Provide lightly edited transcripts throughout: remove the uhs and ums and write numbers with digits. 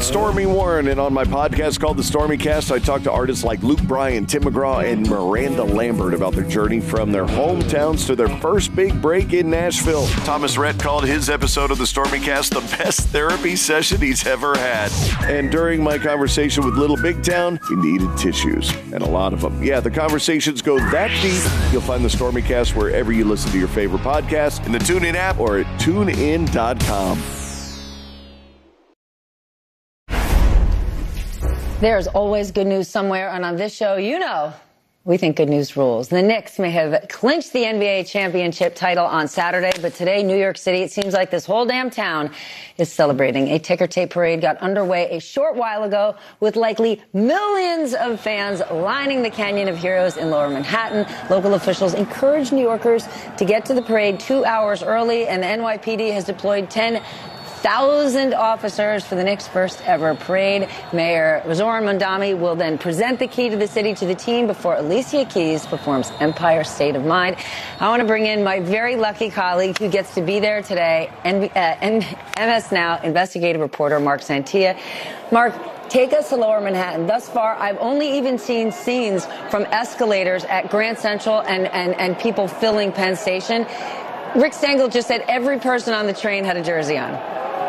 Stormy Warren, and on my podcast called The Stormy Cast, I talk to artists like Luke Bryan, Tim McGraw, and Miranda Lambert about their journey from their hometowns to their first big break in Nashville. Thomas Rhett called his episode of The Stormy Cast the best therapy session he's ever had. And during my conversation with Little Big Town, we needed tissues, and a lot of them. Yeah, the conversations go that deep. You'll find The Stormy Cast wherever you listen to your favorite podcast, in the TuneIn app or at tunein.com. There's always good news somewhere, and on this show, we think good news rules. The Knicks may have clinched the NBA championship title on Saturday, but today, New York City, it seems like this whole damn town is celebrating. A ticker tape parade got underway a short while ago with likely millions of fans lining the Canyon of Heroes in Lower Manhattan. Local officials encouraged New Yorkers to get to the parade 2 hours early, and the NYPD has deployed 10,000 officers for the Knicks' first ever parade. Mayor Zoran Mondami will then present the key to the city to the team before Alicia Keys performs Empire State of Mind. I want to bring in my very lucky colleague who gets to be there today, and MS Now investigative reporter Mark Santia. Mark, take us to Lower Manhattan. Thus far, I've only even seen scenes from escalators at Grand Central and people filling Penn Station. Rick Stengel just said every person on the train had a jersey on.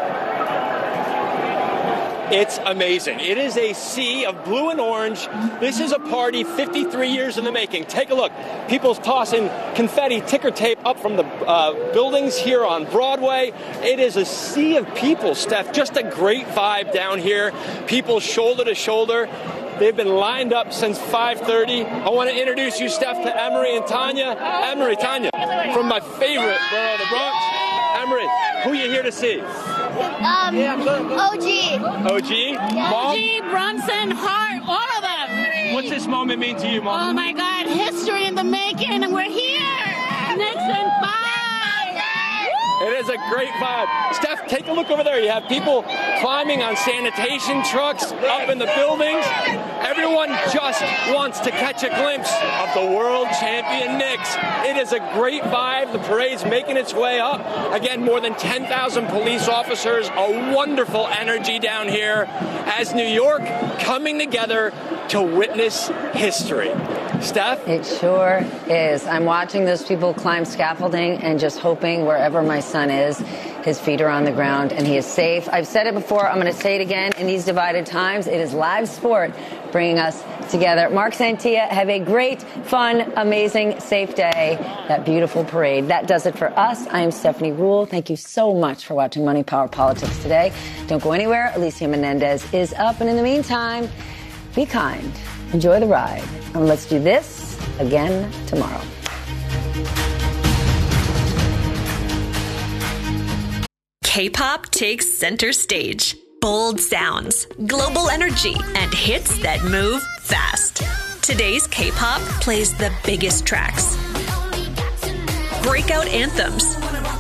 It's amazing. It is a sea of blue and orange. This is a party 53 years in the making. Take a look. People tossing confetti, ticker tape up from the buildings here on Broadway. It is a sea of people, Steph. Just a great vibe down here. People shoulder to shoulder. They've been lined up since 5:30. I want to introduce you, Steph, to Emery and Tanya. Emery, Tanya, from my favorite borough, the Bronx. Emery, who are you here to see? OG. OG? Mom? OG, Brunson, Hart, all of them. What's this moment mean to you, Mom? Oh, my God. History in the making, and we're here. Nixon 5. It is a great vibe. Steph, take a look over there. You have people climbing on sanitation trucks up in the buildings. Everyone just wants to catch a glimpse of the world champion Knicks. It is a great vibe. The parade's making its way up. Again, more than 10,000 police officers, a wonderful energy down here as New York coming together to witness history. Steph? It sure is. I'm watching those people climb scaffolding and just hoping wherever my son is, his feet are on the ground and he is safe. I've said it before. I'm going to say it again. In these divided times, it is live sport bringing us together. Mark Santia, have a great, fun, amazing, safe day. That beautiful parade. That does it for us. I am Stephanie Ruhle. Thank you so much for watching Money, Power, Politics today. Don't go anywhere. Alicia Menendez is up. And in the meantime, be kind. Enjoy the ride. And let's do this again tomorrow. K-pop takes center stage. Bold sounds, global energy, and hits that move fast. Today's K-pop plays the biggest tracks, breakout anthems,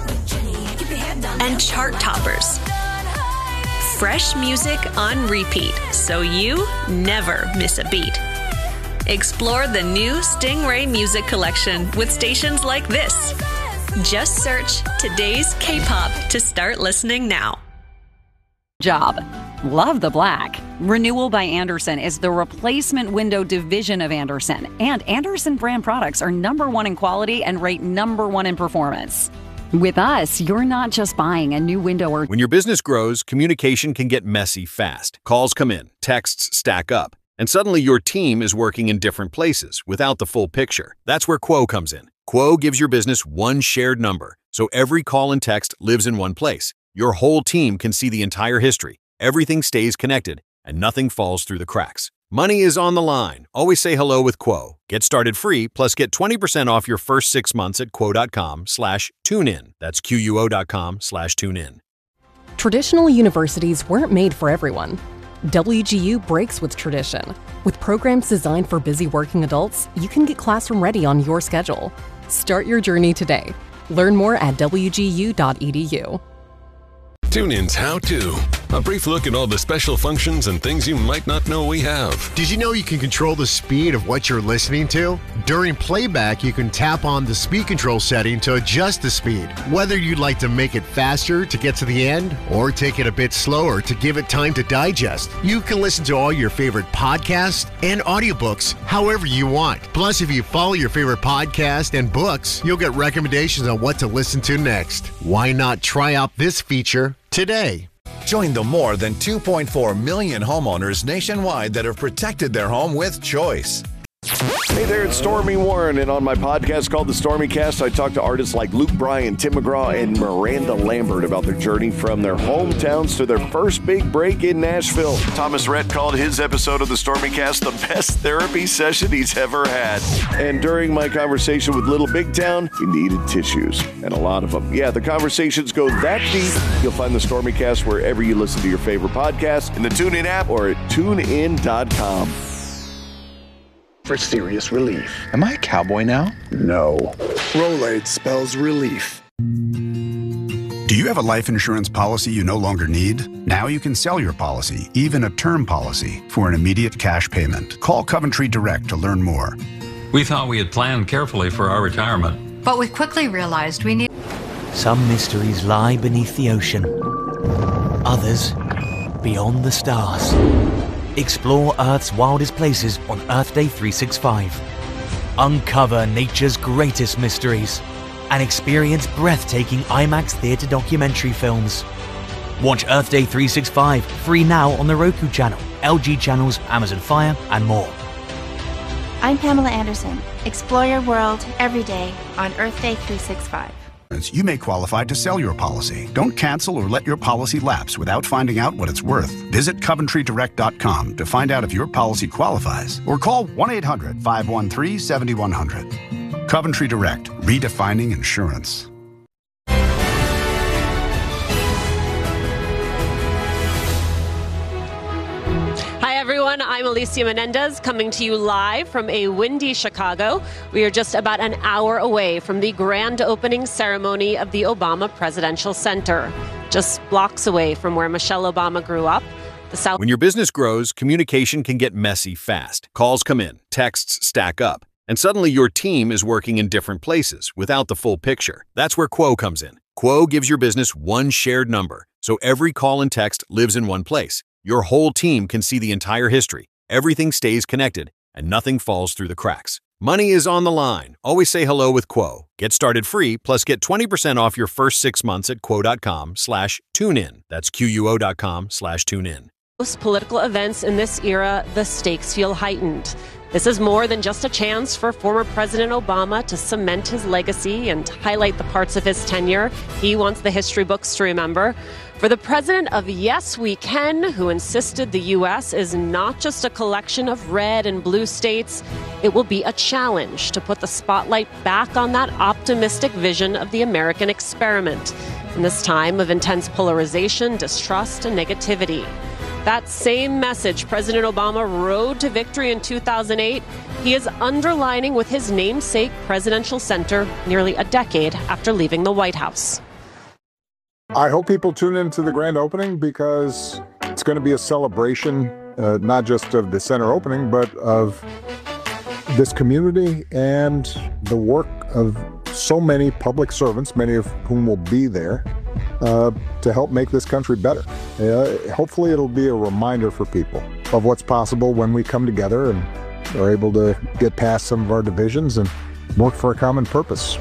and chart toppers. Fresh music on repeat, so you never miss a beat. Explore the new Stingray Music Collection with stations like this. Just search today's K-pop to start listening now. Job. Love the black. Renewal by Andersen is the replacement window division of Andersen. And Andersen brand products are #1 in quality and rate #1 in performance. With us, you're not just buying a new window or... When your business grows, communication can get messy fast. Calls come in, texts stack up, and suddenly your team is working in different places without the full picture. That's where Quo comes in. Quo gives your business one shared number, so every call and text lives in one place. Your whole team can see the entire history. Everything stays connected, and nothing falls through the cracks. Money is on the line. Always say hello with Quo. Get started free, plus get 20% off your first 6 months at quo.com/tunein. That's quo.com/tunein. Traditional universities weren't made for everyone. WGU breaks with tradition. With programs designed for busy working adults, you can get classroom ready on your schedule. Start your journey today. Learn more at wgu.edu. TuneIn's How To. A brief look at all the special functions and things you might not know we have. Did you know you can control the speed of what you're listening to? During playback, you can tap on the speed control setting to adjust the speed. Whether you'd like to make it faster to get to the end or take it a bit slower to give it time to digest, you can listen to all your favorite podcasts and audiobooks however you want. Plus, if you follow your favorite podcast and books, you'll get recommendations on what to listen to next. Why not try out this feature today? Join the more than 2.4 million homeowners nationwide that have protected their home with Choice. Hey there, it's Stormy Warren, and on my podcast called The Stormy Cast, I talk to artists like Luke Bryan, Tim McGraw, and Miranda Lambert about their journey from their hometowns to their first big break in Nashville. Thomas Rhett called his episode of The Stormy Cast the best therapy session he's ever had. And during my conversation with Little Big Town, he needed tissues, and a lot of them. Yeah, the conversations go that deep. You'll find The Stormy Cast wherever you listen to your favorite podcast, in the TuneIn app or at tunein.com. For serious relief. Am I a cowboy now? No. Rolaids spells relief. Do you have a life insurance policy you no longer need? Now you can sell your policy, even a term policy, for an immediate cash payment. Call Coventry Direct to learn more. We thought we had planned carefully for our retirement. But we quickly realized we need... Some mysteries lie beneath the ocean. Others, beyond the stars. Explore Earth's wildest places on Earth Day 365. Uncover nature's greatest mysteries and experience breathtaking IMAX theater documentary films. Watch Earth Day 365 free now on the Roku channel, LG channels, Amazon Fire, and more. I'm Pamela Anderson. Explore your world every day on Earth Day 365. You may qualify to sell your policy. Don't cancel or let your policy lapse without finding out what it's worth. Visit CoventryDirect.com to find out if your policy qualifies, or call 1-800-513-7100. Coventry Direct, redefining insurance. Hi, everyone. I'm Alicia Menendez, coming to you live from a windy Chicago. We are just about an hour away from the grand opening ceremony of the Obama Presidential Center, just blocks away from where Michelle Obama grew up. When your business grows, communication can get messy fast. Calls come in, texts stack up, and suddenly your team is working in different places without the full picture. That's where Quo comes in. Quo gives your business one shared number, so every call and text lives in one place. Your whole team can see the entire history. Everything stays connected, and nothing falls through the cracks. Money is on the line. Always say hello with Quo. Get started free, plus get 20% off your first 6 months at quo.com/tunein. That's QUO.com/tunein. Most political events in this era, the stakes feel heightened. This is more than just a chance for former President Obama to cement his legacy and highlight the parts of his tenure he wants the history books to remember. For the president of Yes We Can, who insisted the U.S. is not just a collection of red and blue states, it will be a challenge to put the spotlight back on that optimistic vision of the American experiment in this time of intense polarization, distrust, and negativity. That same message President Obama rode to victory in 2008, he is underlining with his namesake presidential center nearly a decade after leaving the White House. I hope people tune into the grand opening because it's going to be a celebration, not just of the center opening, but of this community and the work of so many public servants, many of whom will be there, to help make this country better. Hopefully it'll be a reminder for people of what's possible when we come together and are able to get past some of our divisions and work for a common purpose.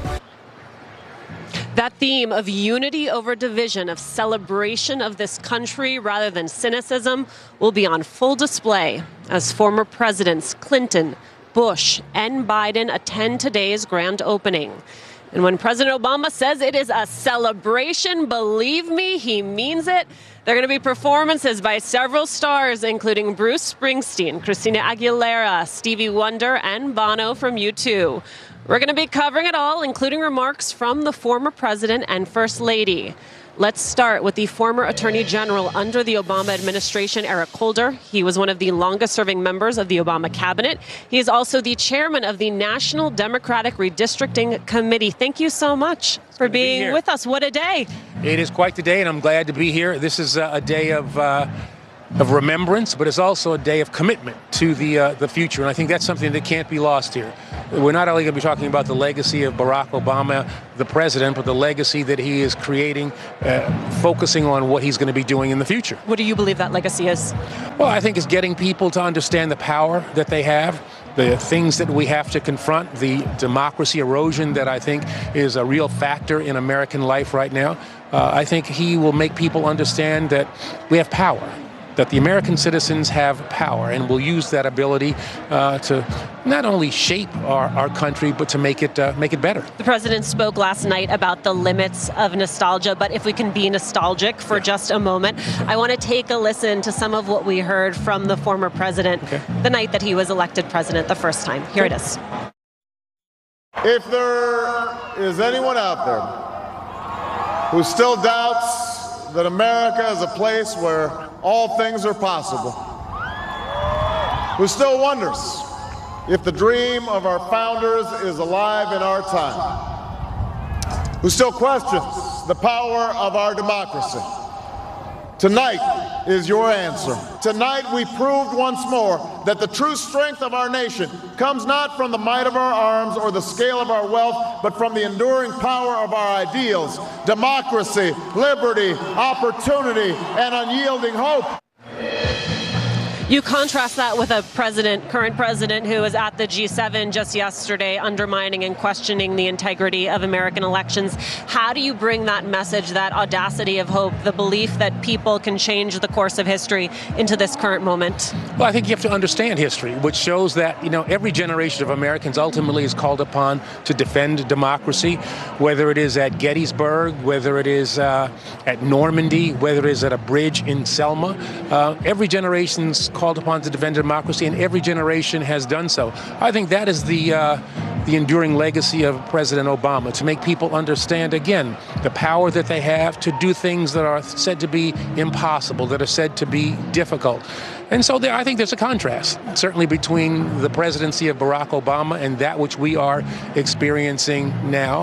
That theme of unity over division, of celebration of this country rather than cynicism, will be on full display as former presidents Clinton, Bush, and Biden attend today's grand opening. And when President Obama says it is a celebration, believe me, he means it. There are going to be performances by several stars, including Bruce Springsteen, Christina Aguilera, Stevie Wonder, and Bono from U2. We're going to be covering it all, including remarks from the former president and First Lady. Let's start with the former Attorney General under the Obama administration, Eric Holder. He was one of the longest-serving members of the Obama cabinet. He is also the chairman of the National Democratic Redistricting Committee. Thank you so much for being with us. What a day. It is quite the day, and I'm glad to be here. This is a day of remembrance, but it's also a day of commitment to the future, and I think that's something that can't be lost here. We're not only going to be talking about the legacy of Barack Obama, the president, but the legacy that he is creating, focusing on what he's going to be doing in the future. What do you believe that legacy is? Well, I think it's getting people to understand the power that they have, the things that we have to confront, the democracy erosion that I think is a real factor in American life right now. I think he will make people understand that we have power, that the American citizens have power, and will use that ability to not only shape our country, but to make it better. The president spoke last night about the limits of nostalgia, but if we can be nostalgic for just a moment, I want to take a listen to some of what we heard from the former president the night that he was elected president the first time. Here it is. If there is anyone out there who still doubts that America is a place where all things are possible, who still wonders if the dream of our founders is alive in our time, who still questions the power of our democracy, tonight is your answer. Tonight we proved once more that the true strength of our nation comes not from the might of our arms or the scale of our wealth, but from the enduring power of our ideals: democracy, liberty, opportunity, and unyielding hope. You contrast that with a current president who was at the G7 just yesterday, undermining and questioning the integrity of American elections. How do you bring that message, that audacity of hope, the belief that people can change the course of history into this current moment? Well, I think you have to understand history, which shows that, every generation of Americans ultimately is called upon to defend democracy, whether it is at Gettysburg, whether it is at Normandy, whether it is at a bridge in Selma. Every generation's called upon to defend democracy, and every generation has done so. I think that is the enduring legacy of President Obama, to make people understand, again, the power that they have to do things that are said to be impossible, that are said to be difficult. And so I think there's a contrast, certainly between the presidency of Barack Obama and that which we are experiencing now.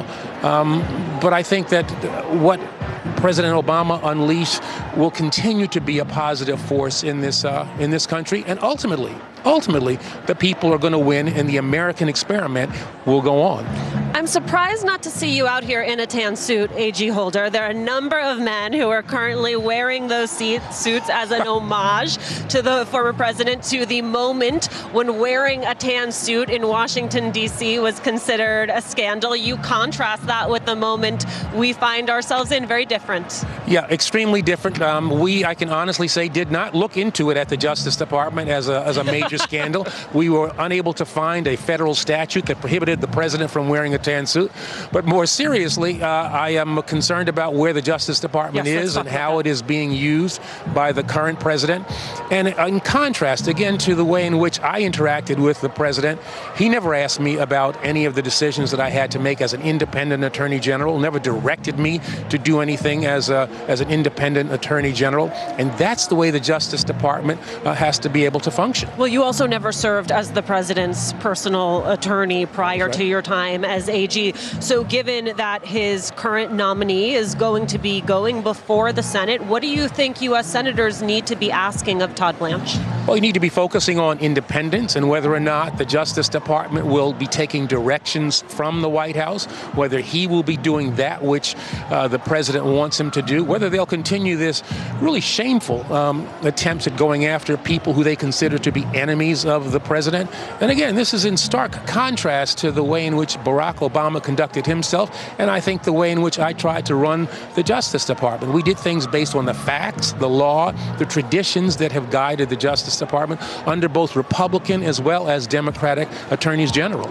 But I think that what President Obama unleashed will continue to be a positive force in this country, and ultimately, the people are going to win, and the American experiment will go on. I'm surprised not to see you out here in a tan suit, A.G. Holder. There are a number of men who are currently wearing those suits as an homage to the former president, to the moment when wearing a tan suit in Washington, D.C. was considered a scandal. You contrast that with the moment we find ourselves in. Very different. Yeah, extremely different. I can honestly say, did not look into it at the Justice Department as a major scandal. We were unable to find a federal statute that prohibited the president from wearing a tan suit. But more seriously, I am concerned about where the Justice Department is and how it is being used by the current president. And in contrast, again, to the way in which I interacted with the president, he never asked me about any of the decisions that I had to make as an independent attorney general, never directed me to do anything as an independent attorney general. And that's the way the Justice Department has to be able to function. Well, you also never served as the president's personal attorney prior to your time as AG. So given that his current nominee is going to be going before the Senate, what do you think U.S. senators need to be asking of Todd Blanche? Well, you need to be focusing on independence and whether or not the Justice Department will be taking directions from the White House, whether he will be doing that which the president wants him to do, whether they'll continue this really shameful attempts at going after people who they consider to be enemies of the president. And again, this is in stark contrast to the way in which Barack Obama conducted himself, and I think the way in which I tried to run the Justice Department. We did things based on the facts, the law, the traditions that have guided the Justice Department under both Republican as well as Democratic attorneys general.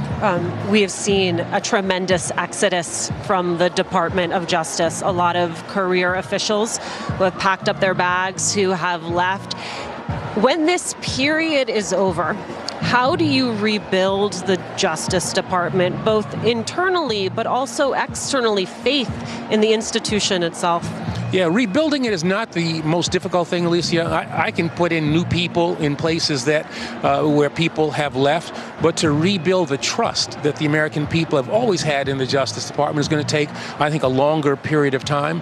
We have seen a tremendous exodus from the Department of Justice. A lot of career officials who have packed up their bags, who have left. When this period is over, how do you rebuild the Justice Department, both internally but also externally, faith in the institution itself? Yeah, rebuilding it is not the most difficult thing, Alicia. I can put in new people in places that where people have left, but to rebuild the trust that the American people have always had in the Justice Department is going to take, I think, a longer period of time.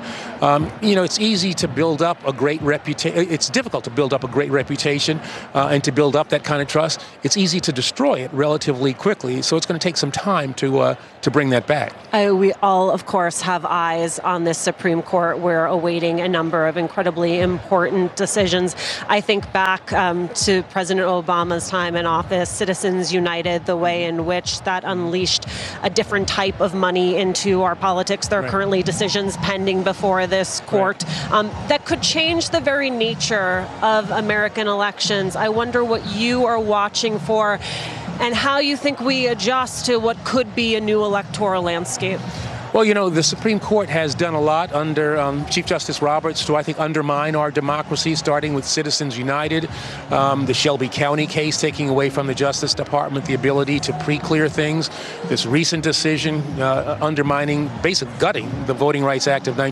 It's easy to build up a great reputation. It's difficult to build up a great reputation and to build up that kind of trust. It's easy to destroy it relatively quickly, so it's going to take some time to bring that back. We all, of course, have eyes on this Supreme Court. We're awaiting a number of incredibly important decisions. I think back to President Obama's time in office, Citizens United, the way in which that unleashed a different type of money into our politics. There are currently decisions pending before this court that could change the very nature of American elections. I wonder what you are watching for and how you think we adjust to what could be a new electoral landscape. Well, the Supreme Court has done a lot under Chief Justice Roberts to, I think, undermine our democracy, starting with Citizens United, the Shelby County case taking away from the Justice Department the ability to pre-clear things, this recent decision undermining, basically gutting the Voting Rights Act of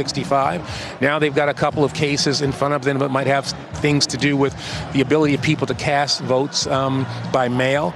1965. Now they've got a couple of cases in front of them that might have things to do with the ability of people to cast votes by mail.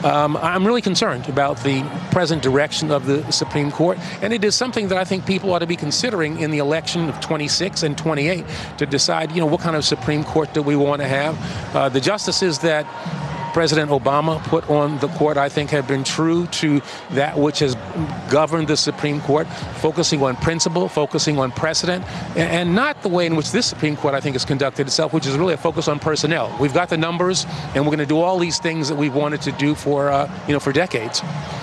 I'm really concerned about the present direction of the Supreme Court. And it is something that I think people ought to be considering in the election of 26 and 28 to decide, what kind of Supreme Court do we want to have. The justices that President Obama put on the court, I think, have been true to that which has governed the Supreme Court, focusing on principle, focusing on precedent, and not the way in which this Supreme Court, I think, has conducted itself, which is really a focus on personnel. We've got the numbers, and we're going to do all these things that we've wanted to do for decades.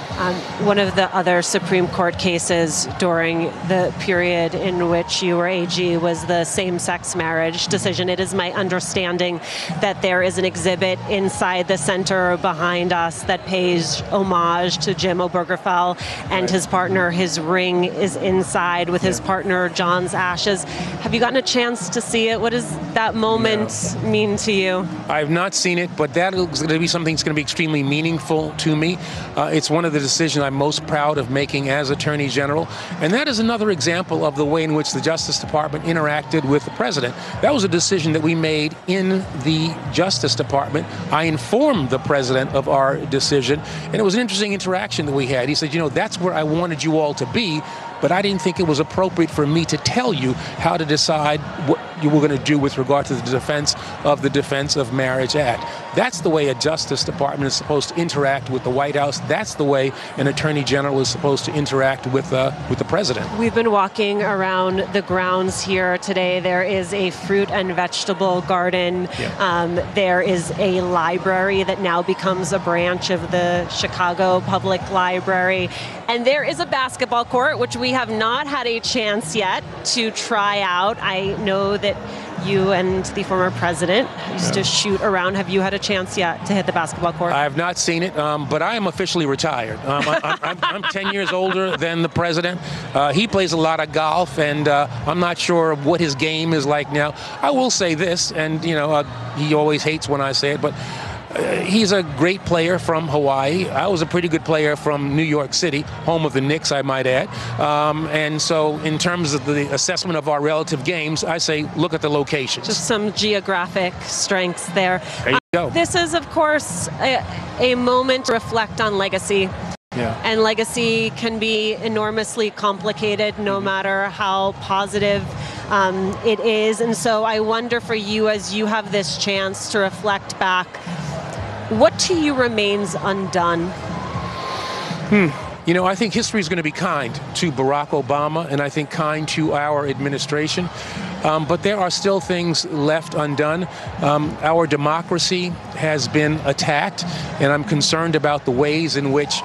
One of the other Supreme Court cases during the period in which you were AG was the same-sex marriage decision. It is my understanding that there is an exhibit inside the center behind us that pays homage to Jim Obergefell and his partner. His ring is inside with his partner John's ashes. Have you gotten a chance to see it? What does that moment mean to you? I have not seen it, but that is going to be something that's going to be extremely meaningful to me. It's one of the decision I'm most proud of making as Attorney General. And that is another example of the way in which the Justice Department interacted with the President. That was a decision that we made in the Justice Department. I informed the President of our decision, and it was an interesting interaction that we had. He said, that's where I wanted you all to be, but I didn't think it was appropriate for me to tell you how to decide what you were going to do with regard to the Defense of Marriage Act. That's the way a Justice Department is supposed to interact with the White House. That's the way an Attorney General is supposed to interact with the President. We've been walking around the grounds here today. There is a fruit and vegetable garden. There is a library that now becomes a branch of the Chicago Public Library. And there is a basketball court, which we have not had a chance yet to try out. I know that you and the former president used to shoot around. Have you had a chance yet to hit the basketball court? I have not seen it, but I am officially retired. I'm 10 years older than the president. He plays a lot of golf, and I'm not sure what his game is like now. I will say this, and he always hates when I say it, but he's a great player from Hawaii. I was a pretty good player from New York City, home of the Knicks, I might add. And so in terms of the assessment of our relative games, I say look at the locations. Just some geographic strengths there. There you go. This is, of course, a moment to reflect on legacy. Yeah. And legacy can be enormously complicated no matter how positive it is. And so I wonder for you, as you have this chance to reflect back, what to you remains undone? I think history is going to be kind to Barack Obama, and I think kind to our administration. But there are still things left undone. Our democracy has been attacked, and I'm concerned about the ways in which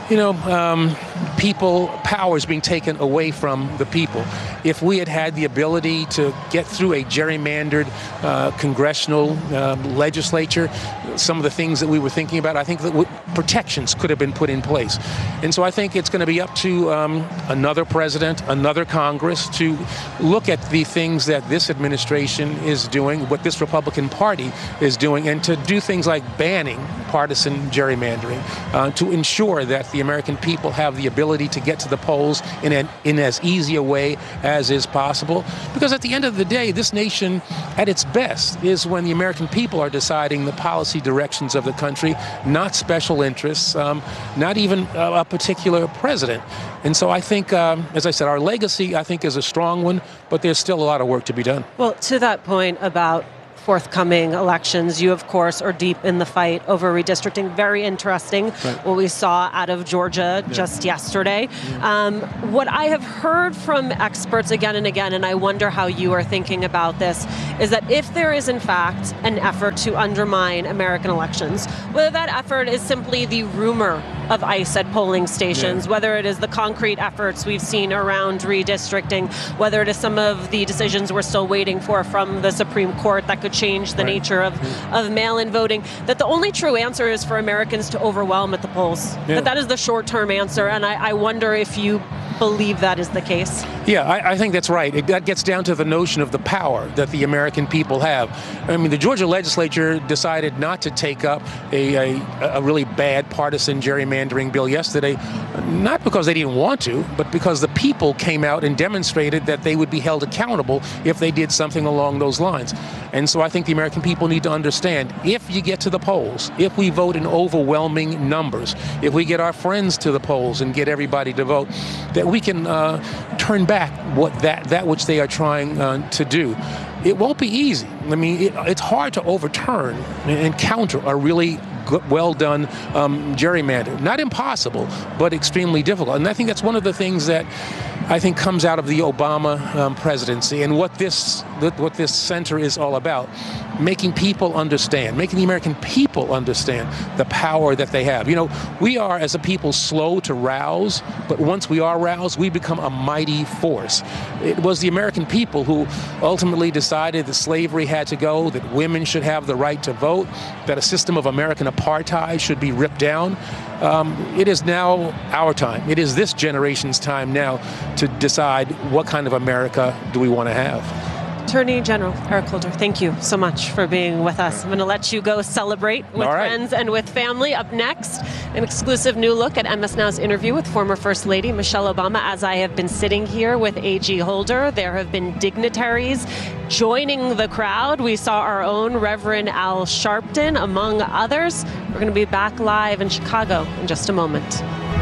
power is being taken away from the people. If we had had the ability to get through a gerrymandered congressional legislature, some of the things that we were thinking about, I think that protections could have been put in place. And so I think it's going to be up to another president, another Congress to look at the things that this administration is doing, what this Republican Party is doing, and to do things like banning partisan gerrymandering to ensure that the the American people have the ability to get to the polls in as easy a way as is possible. Because at the end of the day, this nation at its best is when the American people are deciding the policy directions of the country, not special interests, not even a particular president. And so I think, as I said, our legacy, I think, is a strong one, but there's still a lot of work to be done. Well, to that point about forthcoming elections, you, of course, are deep in the fight over redistricting. Very interesting what we saw out of Georgia just yesterday. What I have heard from experts again and again, and I wonder how you are thinking about this, is that if there is, in fact, an effort to undermine American elections, whether that effort is simply the rumor of ICE at polling stations, whether it is the concrete efforts we've seen around redistricting, whether it is some of the decisions we're still waiting for from the Supreme Court that could change the nature of mail-in voting, that the only true answer is for Americans to overwhelm at the polls. That is the short-term answer, and I wonder if you believe that is the case. Yeah, I think that's right. That gets down to the notion of the power that the American people have. I mean, the Georgia legislature decided not to take up a really bad partisan gerrymandering bill yesterday, not because they didn't want to, but because the people came out and demonstrated that they would be held accountable if they did something along those lines. And so I think the American people need to understand, if you get to the polls, if we vote in overwhelming numbers, if we get our friends to the polls and get everybody to vote, that we can turn back that which they are trying to do. It won't be easy. I mean, it's hard to overturn and counter a really well done gerrymander. Not impossible, but extremely difficult. And I think that's one of the things that I think comes out of the Obama presidency and what this center is all about. Making people understand, making the American people understand the power that they have. You know, we are as a people slow to rouse, but once we are roused, we become a mighty force. It was the American people who ultimately decided that slavery had to go, that women should have the right to vote, that a system of American apartheid should be ripped down. It is now our time. It is this generation's time now to decide what kind of America do we want to have. Attorney General Eric Holder, thank you so much for being with us. I'm going to let you go celebrate with friends and with family. Up next, an exclusive new look at MS Now's interview with former First Lady Michelle Obama. As I have been sitting here with AG Holder, there have been dignitaries joining the crowd. We saw our own Reverend Al Sharpton, among others. We're going to be back live in Chicago in just a moment.